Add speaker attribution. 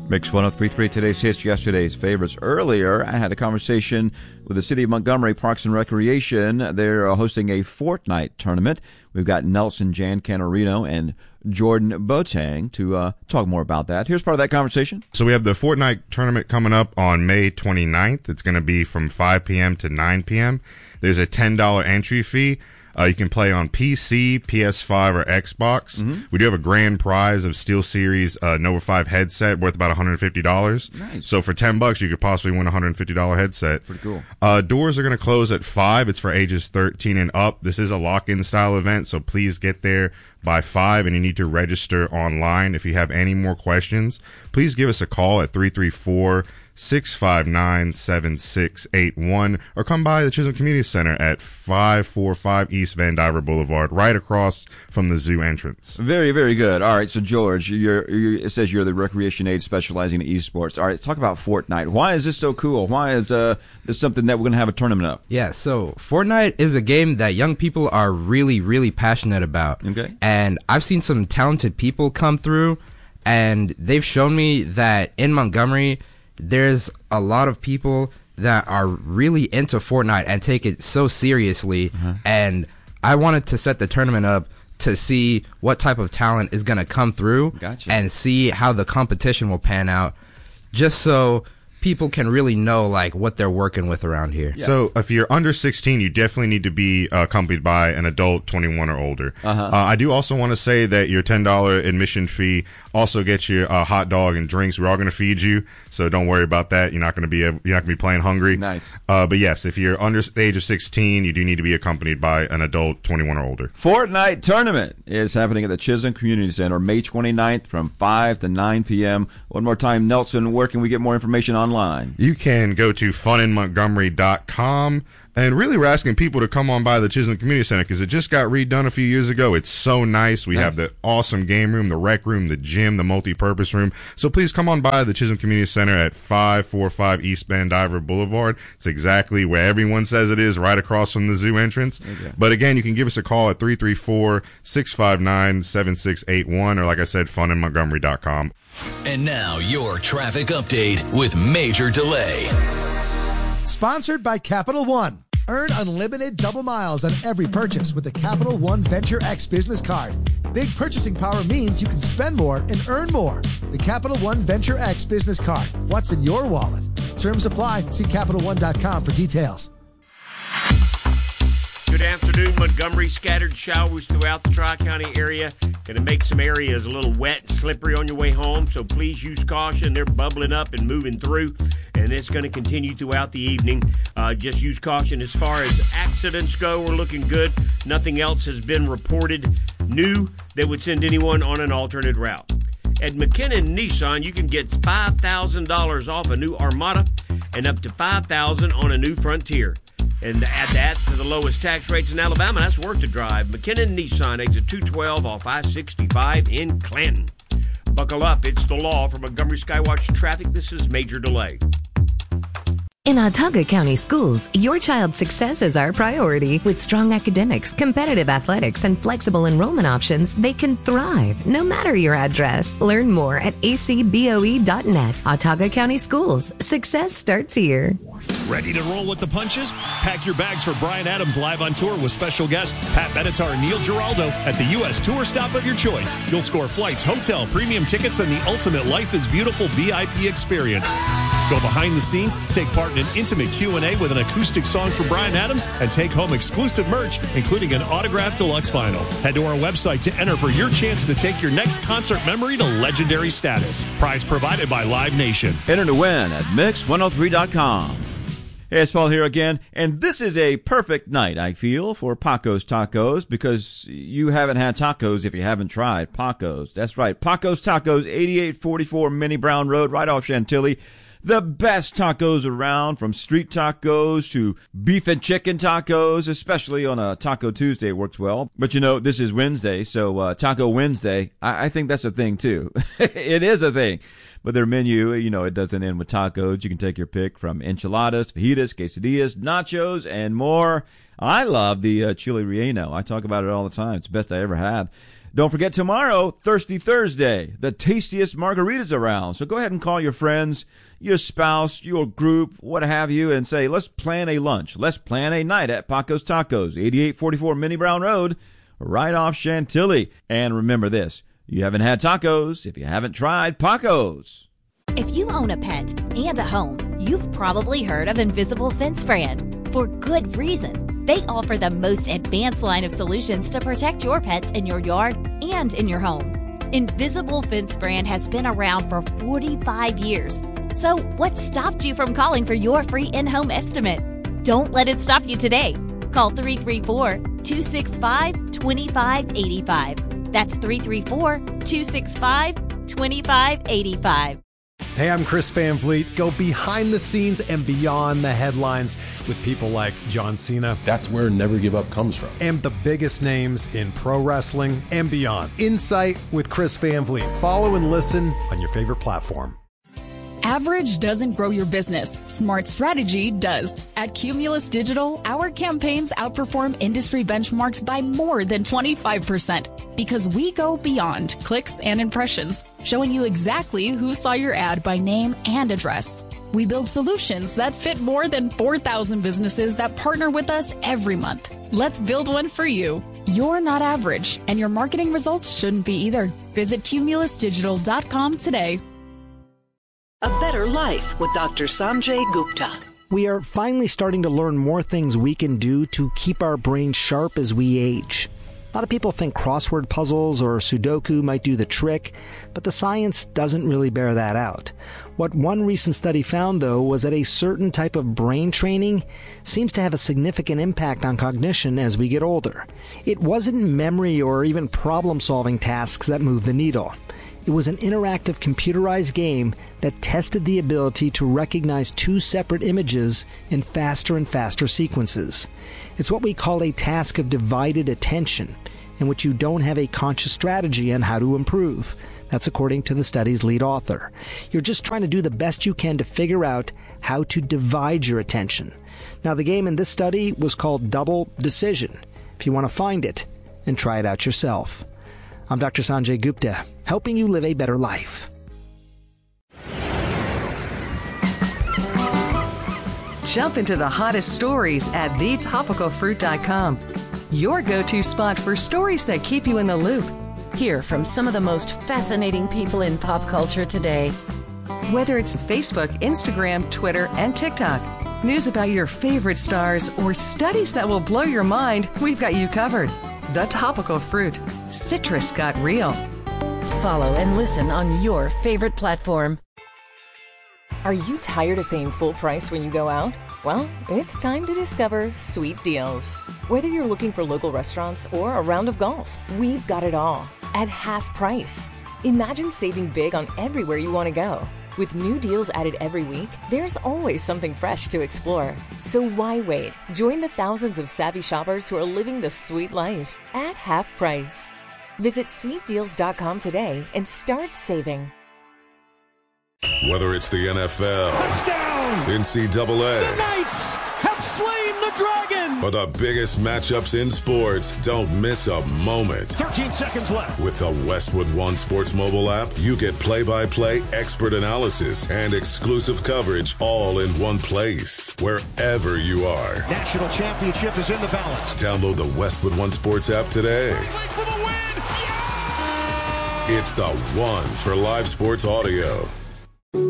Speaker 1: Mix 103.3, today's hits, yesterday's favorites. Earlier, I had a conversation with the City of Montgomery Parks and Recreation. They're hosting a Fortnite tournament. We've got Nelson Jan Canarino and Jordan Boateng to talk more about that. Here's part of that conversation.
Speaker 2: So we have the Fortnite tournament coming up on May 29th. It's going to be from 5 p.m. to 9 p.m. There's a $10 entry fee. You can play on PC, PS5, or Xbox. Mm-hmm. We do have a grand prize of SteelSeries Nova 5 headset worth about $150.
Speaker 1: Nice.
Speaker 2: So for $10, you could possibly win a $150 headset.
Speaker 1: Pretty cool.
Speaker 2: Doors are going to close at 5. It's for ages 13 and up. This is a lock-in style event, so please get there by 5, and you need to register online. If you have any more questions, please give us a call at 334-659-7681 or come by the Chisholm Community Center at 545 East Vandiver Boulevard, right across from the zoo entrance.
Speaker 1: Very, very good. All right, so George, it says you're the recreation aide specializing in esports. All right, let's talk about Fortnite. Why is this so cool? Why is this something that we're going to have a tournament of?
Speaker 3: Yeah, so Fortnite is a game that young people are really, really passionate about.
Speaker 1: Okay.
Speaker 3: And I've seen some talented people come through, and they've shown me that in Montgomery, there's a lot of people that are really into Fortnite and take it so seriously.
Speaker 1: Uh-huh.
Speaker 3: And I wanted to set the tournament up to see what type of talent is going to come through.
Speaker 1: Gotcha.
Speaker 3: And see how the competition will pan out, just so people can really know like what they're working with around here.
Speaker 2: Yeah. So if you're under 16, you definitely need to be accompanied by an adult 21 or older.
Speaker 1: Uh-huh.
Speaker 2: I do also want to say that your $10 admission fee also gets you a hot dog and drinks. We're all going to feed you, so don't worry about that. You're not going to be playing hungry.
Speaker 1: Nice.
Speaker 2: But yes, if you're under the age of 16, you do need to be accompanied by an adult 21 or older.
Speaker 1: Fortnite tournament is happening at the Chisholm Community Center May 29th from 5 to 9 p.m. One more time, Nelson, where can we get more information online?
Speaker 2: You can go to funinmontgomery.com. And really, we're asking people to come on by the Chisholm Community Center because it just got redone a few years ago. It's so nice. We have the awesome game room, the rec room, the gym, the multi-purpose room. So please come on by the Chisholm Community Center at 545 East Vandiver Boulevard. It's exactly where everyone says it is, right across from the zoo entrance.
Speaker 1: Okay.
Speaker 2: But again, you can give us a call at 334-659-7681 or, like I said, funinmontgomery.com.
Speaker 4: And now your traffic update with Major Delay.
Speaker 5: Sponsored by Capital One. Earn unlimited double miles on every purchase with the Capital One Venture X business card. Big purchasing power means you can spend more and earn more. The Capital One Venture X business card. What's in your wallet? Terms apply. See CapitalOne.com for details.
Speaker 6: Good afternoon, Montgomery. Scattered showers throughout the Tri-County area. Going to make some areas a little wet and slippery on your way home, so please use caution. They're bubbling up and moving through, and it's going to continue throughout the evening. Just use caution. As far as accidents go, we're looking good. Nothing else has been reported new that would send anyone on an alternate route. At McKinnon Nissan, you can get $5,000 off a new Armada and up to $5,000 on a new Frontier. And add that to the lowest tax rates in Alabama, that's worth the drive. McKinnon Nissan, exit 212 off I-65 in Clanton. Buckle up, it's the law. For Montgomery Skywatch Traffic, this is Major Delay.
Speaker 7: In Autauga County Schools, your child's success is our priority. With strong academics, competitive athletics, and flexible enrollment options, they can thrive no matter your address. Learn more at acboe.net. Autauga County Schools. Success starts here.
Speaker 8: Ready to roll with the punches? Pack your bags for Bryan Adams live on tour with special guests Pat Benatar and Neil Giraldo at the U.S. tour stop of your choice. You'll score flights, hotel, premium tickets, and the ultimate Life is Beautiful VIP experience. Go behind the scenes, take part in an intimate Q&A with an acoustic song from Bryan Adams, and take home exclusive merch, including an autographed deluxe vinyl. Head to our website to enter for your chance to take your next concert memory to legendary status. Prize provided by Live Nation.
Speaker 1: Enter to win at Mix103.com. Hey, it's Paul here again, and this is a perfect night, I feel, for Paco's Tacos, because you haven't had tacos if you haven't tried Paco's. That's right, Paco's Tacos, 8844 Minnie Brown Road, right off Chantilly. The best tacos around, from street tacos to beef and chicken tacos, especially on a Taco Tuesday works well. But you know, this is Wednesday, so Taco Wednesday, I think that's a thing too. It is a thing. But their menu, you know, it doesn't end with tacos. You can take your pick from enchiladas, fajitas, quesadillas, nachos, and more. I love the chili relleno. I talk about it all the time. It's the best I ever had. Don't forget tomorrow, Thirsty Thursday, the tastiest margaritas around. So go ahead and call your friends, your spouse, your group, what have you, and say, let's plan a lunch. Let's plan a night at Paco's Tacos, 8844 Minnie Brown Road, right off Chantilly. And remember this, you haven't had tacos if you haven't tried Paco's.
Speaker 9: If you own a pet and a home, you've probably heard of Invisible Fence Brand. For good reason. They offer the most advanced line of solutions to protect your pets in your yard and in your home. Invisible Fence Brand has been around for 45 years. So what stopped you from calling for your free in-home estimate? Don't let it stop you today. Call 334-265-2585. That's 334-265-2585.
Speaker 10: Hey, I'm Chris Van Vliet. Go behind the scenes and beyond the headlines with people like John Cena.
Speaker 11: That's where Never Give Up comes from.
Speaker 10: And the biggest names in pro wrestling and beyond. Insight with Chris Van Vliet. Follow and listen on your favorite platform.
Speaker 12: Average doesn't grow your business. Smart strategy does. At Cumulus Digital, our campaigns outperform industry benchmarks by more than 25% because we go beyond clicks and impressions, showing you exactly who saw your ad by name and address. We build solutions that fit more than 4,000 businesses that partner with us every month. Let's build one for you. You're not average, and your marketing results shouldn't be either. Visit cumulusdigital.com today.
Speaker 13: A Better Life with Dr. Sanjay Gupta.
Speaker 14: We are finally starting to learn more things we can do to keep our brains sharp as we age. A lot of people think crossword puzzles or Sudoku might do the trick, but the science doesn't really bear that out. What one recent study found, though, was that a certain type of brain training seems to have a significant impact on cognition as we get older. It wasn't memory or even problem-solving tasks that moved the needle. It was an interactive computerized game that tested the ability to recognize two separate images in faster and faster sequences. It's what we call a task of divided attention, in which you don't have a conscious strategy on how to improve. That's according to the study's lead author. You're just trying to do the best you can to figure out how to divide your attention. Now, the game in this study was called Double Decision. If you want to find it and try it out yourself. I'm Dr. Sanjay Gupta, helping you live a better life.
Speaker 15: Jump into the hottest stories at thetopicalfruit.com. Your go-to spot for stories that keep you in the loop.
Speaker 16: Hear from some of the most fascinating people in pop culture today.
Speaker 15: Whether it's Facebook, Instagram, Twitter, and TikTok, news about your favorite stars, or studies that will blow your mind, we've got you covered. The Topical Fruit. Citrus got real.
Speaker 16: Follow and listen on your favorite platform. Are you tired of paying full price when you go out? Well, it's time to discover Sweet Deals. Whether you're looking for local restaurants or a round of golf, we've got it all at half price. Imagine saving big on everywhere you want to go. With new deals added every week, there's always something fresh to explore. So why wait? Join the thousands of savvy shoppers who are living the sweet life at half price. Visit sweetdeals.com today and start saving.
Speaker 17: Whether it's the NFL,
Speaker 18: touchdown,
Speaker 17: NCAA,
Speaker 18: the Knights have slain the dragon,
Speaker 17: or the biggest matchups in sports, don't miss a moment.
Speaker 18: 13 seconds left.
Speaker 17: With the Westwood One Sports mobile app, you get play-by-play, expert analysis, and exclusive coverage all in one place, wherever you are.
Speaker 18: National championship is in the balance.
Speaker 17: Download the Westwood One Sports app today.
Speaker 18: For the win. Yeah!
Speaker 17: It's the one for live sports audio.